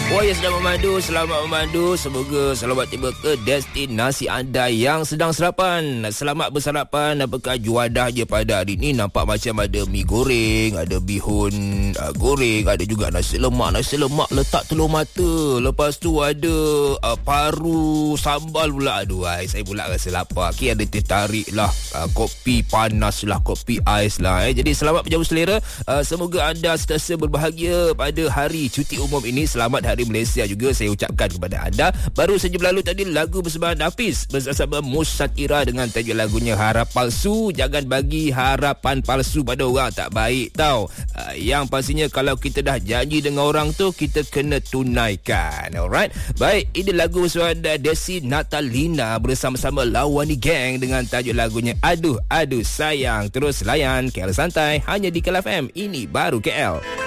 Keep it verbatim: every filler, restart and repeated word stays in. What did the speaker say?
Oh ya, selamat memandu, selamat memandu. Semoga selamat tiba ke destinasi anda yang sedang sarapan. Selamat bersarapan. Apakah juadah je pada hari ni? Nampak macam ada mi goreng, ada bihun uh, goreng, ada juga nasi lemak. Nasi lemak letak telur mata. Lepas tu ada uh, paru sambal pula. Aduh, ay, saya pula rasa lapar. Okay, ada teh tarik lah, uh, kopi panas lah, kopi ais lah. Eh. Jadi selamat berjamu selera. Uh, semoga anda sentiasa berbahagia pada hari cuti umum ini. Selamat hari Malaysia juga saya ucapkan kepada anda. Baru saja berlalu tadi lagu persembahan Hafiz bersama Musatira dengan tajuk lagunya Harap Palsu. Jangan bagi harapan palsu pada orang, tak baik tau. Uh, yang pastinya kalau kita dah janji dengan orang tu, kita kena tunaikan. Alright. Baik, ini lagu bersama Desi Natalina bersama-sama Lawani Gang dengan tajuk lagunya Aduh Aduh Sayang. Terus layan K L Santai hanya di K L F M. Ini baru K L.